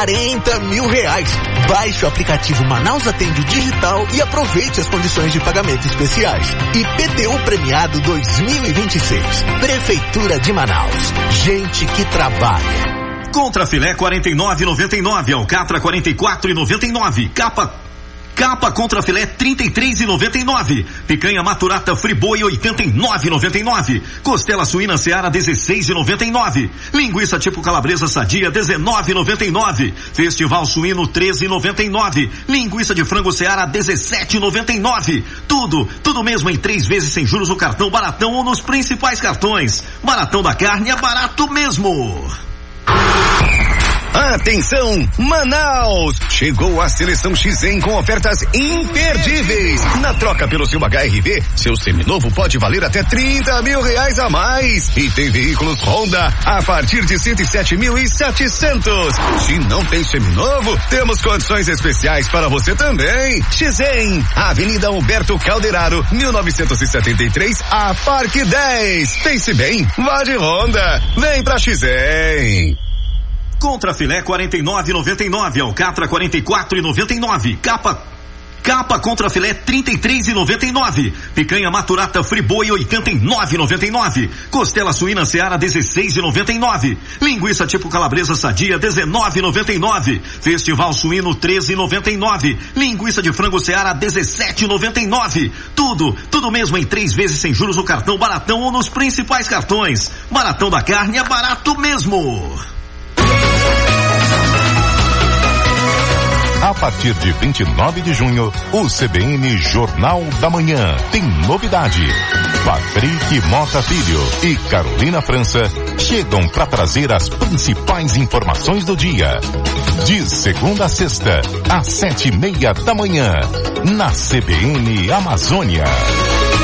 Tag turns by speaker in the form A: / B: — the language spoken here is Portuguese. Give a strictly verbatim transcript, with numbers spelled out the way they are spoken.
A: quarenta mil reais. Baixe o aplicativo Manaus Atende Digital e aproveite as condições de pagamento especiais. I P T U Premiado dois mil e vinte e seis. Prefeitura de Manaus. Gente que trabalha.
B: Contrafilé quarenta e nove e noventa e nove, alcatra quarenta e quatro e noventa e nove, capa Capa contrafilé trinta e três e noventa e nove, picanha maturata friboi oitenta e nove e noventa e nove, costela suína Seara dezesseis e noventa e nove, linguiça tipo calabresa sadia dezenove e noventa e nove, festival suíno treze e noventa e nove, linguiça de frango Seara dezessete e noventa e nove. Tudo, tudo mesmo em três vezes sem juros no cartão Baratão ou nos principais cartões. Baratão da carne é barato mesmo.
C: Atenção, Manaus! Chegou a Seleção X cem com ofertas imperdíveis. Na troca pelo seu H R V, seu seminovo pode valer até trinta mil reais a mais. E tem veículos Honda a partir de cento e sete mil e setecentos. Se não tem seminovo, temos condições especiais para você também. X cem, Avenida Humberto Calderaro, mil novecentos e setenta e três, a Parque dez. Pense bem, vá de Honda. Vem pra X cem.
B: Contrafilé quarenta e nove e noventa e nove, alcatra quarenta e quatro e noventa e nove, capa Capa contrafilé trinta e três e noventa e nove, picanha maturata friboi oitenta e nove e noventa e nove, costela suína Seara dezesseis e noventa e nove, linguiça tipo calabresa sadia dezenove e noventa e nove, festival suíno treze e noventa e nove, linguiça de frango Seara dezessete e noventa e nove. Tudo, tudo mesmo em três vezes sem juros no cartão Baratão ou nos principais cartões. Baratão da carne é barato mesmo.
D: A partir de vinte e nove de junho, o C B N Jornal da Manhã tem novidade. Patrick Mota Filho e Carolina França chegam para trazer as principais informações do dia. De segunda a sexta, às sete e meia da manhã, na C B N Amazônia.